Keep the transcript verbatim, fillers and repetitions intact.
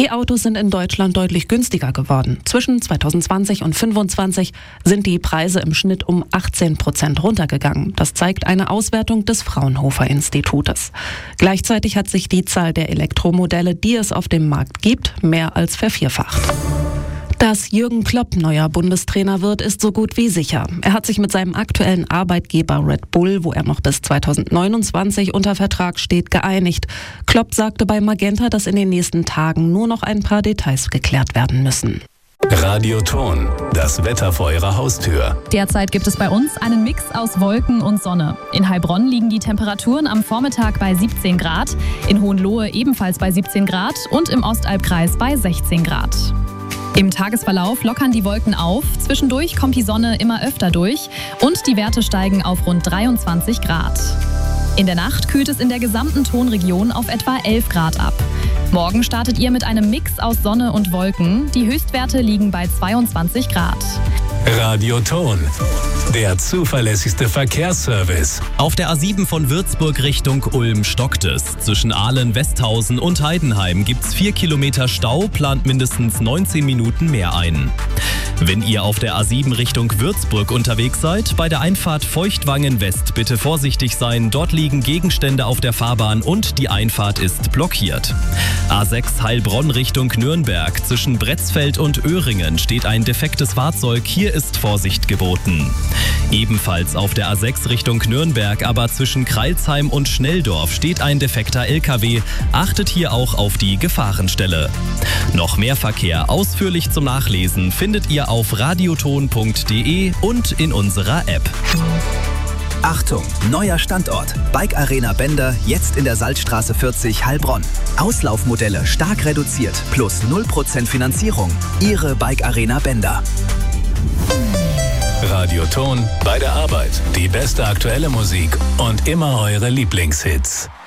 E-Autos sind in Deutschland deutlich günstiger geworden. Zwischen zweitausendzwanzig und fünfundzwanzig sind die Preise im Schnitt um achtzehn Prozent runtergegangen. Das zeigt eine Auswertung des Fraunhofer Institutes. Gleichzeitig hat sich die Zahl der Elektromodelle, die es auf dem Markt gibt, mehr als vervierfacht. Dass Jürgen Klopp neuer Bundestrainer wird, ist so gut wie sicher. Er hat sich mit seinem aktuellen Arbeitgeber Red Bull, wo er noch bis zweitausendneunundzwanzig unter Vertrag steht, geeinigt. Klopp sagte bei Magenta, dass in den nächsten Tagen nur noch ein paar Details geklärt werden müssen. Radioton, das Wetter vor Ihrer Haustür. Derzeit gibt es bei uns einen Mix aus Wolken und Sonne. In Heilbronn liegen die Temperaturen am Vormittag bei siebzehn Grad, in Hohenlohe ebenfalls bei siebzehn Grad und im Ostalbkreis bei sechzehn Grad. Im Tagesverlauf lockern die Wolken auf, zwischendurch kommt die Sonne immer öfter durch und die Werte steigen auf rund dreiundzwanzig Grad. In der Nacht kühlt es in der gesamten Tonregion auf etwa elf Grad ab. Morgen startet ihr mit einem Mix aus Sonne und Wolken. Die Höchstwerte liegen bei zweiundzwanzig Grad. Radioton, der zuverlässigste Verkehrsservice. Auf der A sieben von Würzburg Richtung Ulm stockt es. Zwischen Ahlen, Westhausen und Heidenheim gibt's vier Kilometer Stau, plant mindestens neunzehn Minuten mehr ein. Wenn ihr auf der A sieben Richtung Würzburg unterwegs seid, bei der Einfahrt Feuchtwangen West bitte vorsichtig sein. Dort liegen Gegenstände auf der Fahrbahn und die Einfahrt ist blockiert. A sechs Heilbronn Richtung Nürnberg. Zwischen Bretzfeld und Öhringen steht ein defektes Fahrzeug. Hier ist Vorsicht geboten. Ebenfalls auf der A sechs Richtung Nürnberg, aber zwischen Kreilsheim und Schnelldorf steht ein defekter L K W. Achtet hier auch auf die Gefahrenstelle. Noch mehr Verkehr ausführlich zum Nachlesen findet ihr auf radioton punkt de und in unserer App. Achtung, neuer Standort. Bike Arena Bender, jetzt in der Salzstraße vierzig Heilbronn. Auslaufmodelle stark reduziert, plus null Prozent Finanzierung. Ihre Bike Arena Bender. Radioton bei der Arbeit. Die beste aktuelle Musik und immer eure Lieblingshits.